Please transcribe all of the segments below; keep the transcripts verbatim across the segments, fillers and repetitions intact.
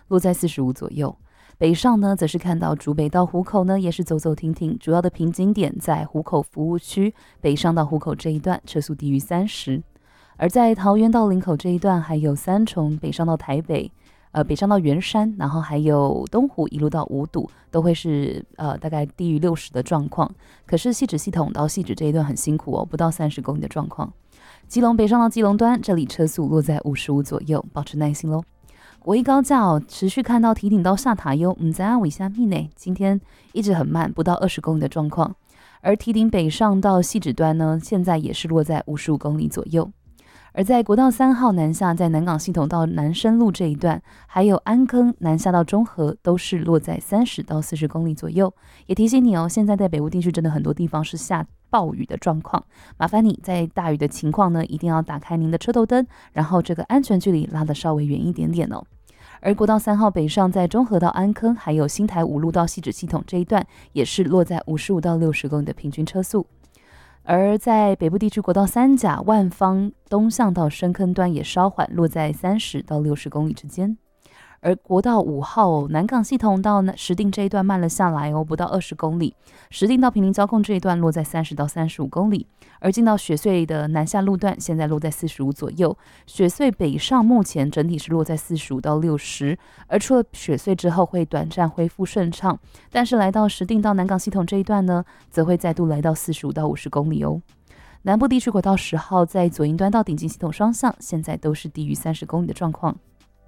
落在四十五左右。北上呢，则是看到竹北到湖口呢，也是走走停停，主要的瓶颈点在湖口服务区，北上到湖口这一段车速低于三十。而在桃园到林口这一段，还有三重北上到台北，呃，北上到圆山，然后还有东湖一路到五堵，都会是呃大概低于六十的状况。可是汐止系统到汐止这一段很辛苦哦，不到三十公里的状况。基隆北上到基隆端，这里车速落在五十五左右，保持耐心喽。国一高架哦，持续看到堤顶到下塔悠，唔知安尾下面呢，今天一直很慢，不到二十公里的状况。而堤顶北上到汐止端呢，现在也是落在五十五公里左右。而在国道三号南下，在南港系统到南深路这一段，还有安坑南下到中和，都是落在三十到四十公里左右。也提醒你哦，现在在北部地区真的很多地方是下暴雨的状况，麻烦你在大雨的情况呢，一定要打开您的车头灯，然后这个安全距离拉得稍微远一点点哦。而国道三号北上，在中和到安坑，还有新台五路到汐止系统这一段，也是落在五十五到六十公里的平均车速。而在北部地区，国道三甲万方东向到深坑端也稍缓，落在三十到六十公里之间。而国道五号南港系统到石碇这一段慢了下来哦，不到二十公里。石碇到坪林交控这一段落在三十到三十五公里。而进到雪隧的南下路段，现在落在四十五左右。雪隧北上目前整体是落在四十五到六十，而出了雪隧之后会短暂恢复顺畅，但是来到石碇到南港系统这一段呢，则会再度来到四十五到五十公里哦。南部地区国道十号在左营端到顶进系统双向，现在都是低于三十公里的状况。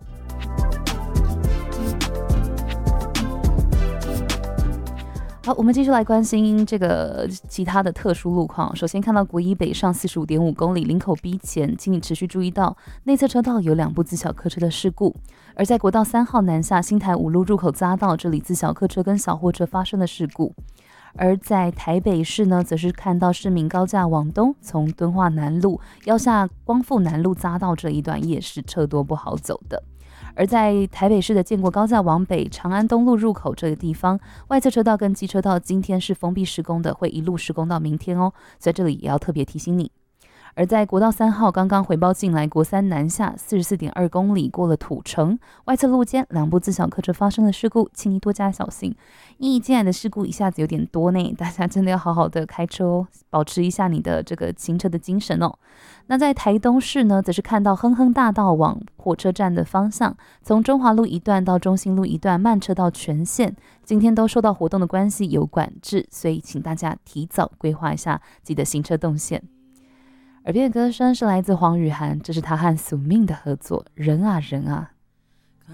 好，我们继续来关心这个其他的特殊路况。首先看到国一北上四十五点五公里，林口 B 前，请你持续注意到内侧车道有两部自小客车的事故。而在国道三号南下新台五路入口匝道，这里自小客车跟小货车发生了事故。而在台北市呢，则是看到市民高架往东，从敦化南路要下光复南路匝道这一段也是车多不好走的。而在台北市的建国高架往北长安东路入口这个地方，外侧车道跟机车道今天是封闭施工的，会一路施工到明天哦，在这里也要特别提醒你。而在国道三号刚刚回报进来，国三南下四十四点二公里过了土城，外侧路肩两部自小客车发生了事故，请你多加小心。因为进来的事故一下子有点多呢，大家真的要好好的开车哦，保持一下你的这个行车的精神哦。那在台东市呢，则是看到亨亨大道往火车站的方向，从中华路一段到中心路一段慢车到全线，今天都受到活动的关系有管制，所以请大家提早规划一下自己的行车动线。耳边的歌声是来自黄雨涵，这是他和宿命的合作《人啊人啊》。